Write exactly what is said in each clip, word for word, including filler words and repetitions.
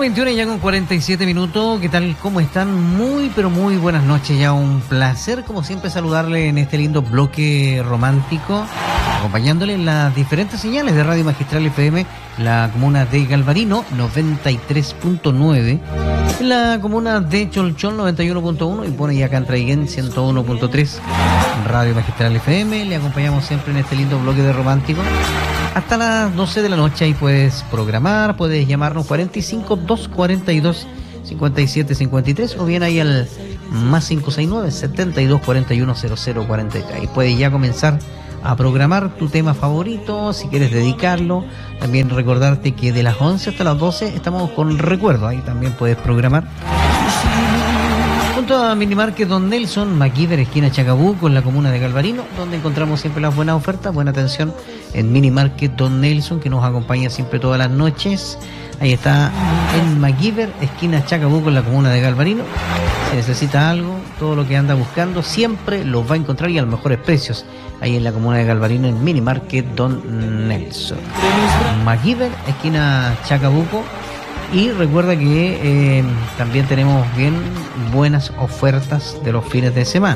veintiuno ya con cuarenta y siete minutos. ¿Qué tal? ¿Cómo están? Muy, pero muy buenas noches. Ya un placer, como siempre, saludarle en este lindo bloque romántico, acompañándole en las diferentes señales de Radio Magistral F M, la comuna de Galvarino, noventa y tres punto nueve, en la comuna de Cholchol, noventa y uno punto uno, y pone ya acá en Traiguén, ciento uno punto tres, Radio Magistral F M. Le acompañamos siempre en este lindo bloque de romántico hasta las doce de la noche. Ahí puedes programar, puedes llamarnos cuarenta y cinco, doscientos cuarenta y dos, cincuenta y siete cincuenta y tres, o bien ahí al más cinco seis nueve, setenta y dos cuarenta y uno, cero cero cuarenta y tres. Ahí puedes ya comenzar a programar tu tema favorito, si quieres dedicarlo. También recordarte que de las once hasta las doce estamos con recuerdo, ahí también puedes programar. Junto a Minimarket Don Nelson, MacGyver, esquina Chacabuco, en la comuna de Galvarino, donde encontramos siempre las buenas ofertas, buena atención en Minimarket Don Nelson, que nos acompaña siempre todas las noches. Ahí está en MacGyver, esquina Chacabuco, en la comuna de Galvarino. Si necesita algo, todo lo que anda buscando, siempre lo va a encontrar y a los mejores precios. Ahí en la comuna de Galvarino, en Minimarket Don Nelson. MacGyver, esquina Chacabuco. Y recuerda que eh, también tenemos bien buenas ofertas de los fines de semana.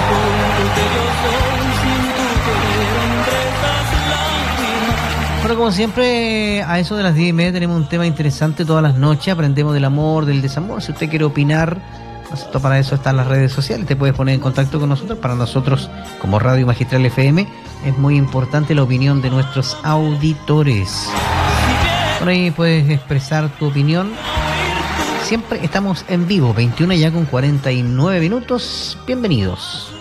Bueno, como siempre, a eso de las diez y media tenemos un tema interesante todas las noches. Aprendemos del amor, del desamor. Si usted quiere opinar, para eso están las redes sociales. Te puedes poner en contacto con nosotros. Para nosotros, como Radio Magistral F M, es muy importante la opinión de nuestros auditores. Por ahí puedes expresar tu opinión. Siempre estamos en vivo, veintiuno ya con cuarenta y nueve minutos. Bienvenidos.